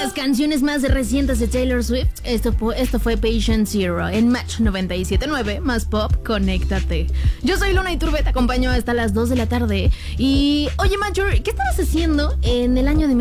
las canciones más recientes de Taylor Swift. Esto fue Patient Zero en Match 97.9 más Pop, conéctate. Yo soy Luna Iturbe, te acompaño hasta las 2 de la tarde. Y oye, Mature, ¿qué estabas haciendo en el año de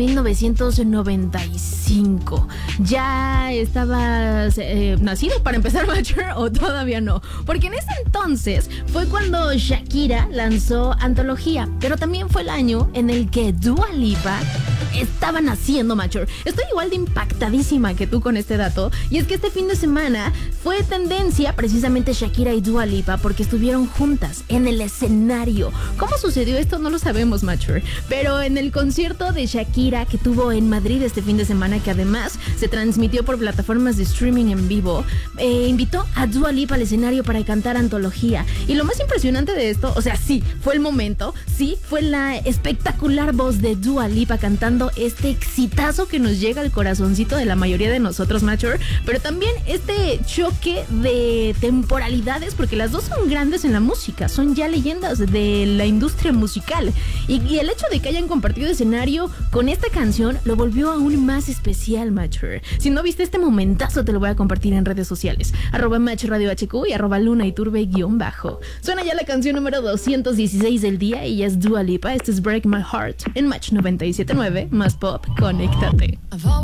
1995? ¿Ya estabas nacido para empezar, Mature, o todavía no? Porque en ese entonces fue cuando Shakira lanzó Antología, pero también fue el año en el que Dua Lipa estaba naciendo, Mature. Estoy igual de impactadísima que tú con este dato, y es que este fin de semana fue tendencia precisamente Shakira y Dua Lipa porque estuvieron juntas en el escenario. ¿Cómo sucedió esto? No lo sabemos, Mature, pero en el concierto de Shakira que tuvo en Madrid este fin de semana, que además se transmitió por plataformas de streaming en vivo, invitó a Dua Lipa al escenario para cantar Antología. Y lo más impresionante de esto, o sea, sí, fue el momento, sí, fue la espectacular voz de Dua Lipa cantando este exitazo que nos llega al corazoncito de la mayoría de nosotros, Mature, pero también este choque de temporalidades, porque las dos son grandes en la música, son ya leyendas de la industria musical, y el hecho de que hayan compartido escenario con esta canción lo volvió aún más especial, Mature. Si no viste este momentazo, te lo voy a compartir en redes sociales, @MatchRadioHQ y @LunaIturbe_. Suena ya la canción número 216 del día, y es Dua Lipa. Este es Break My Heart en Match 97.9 más Pop, conéctate.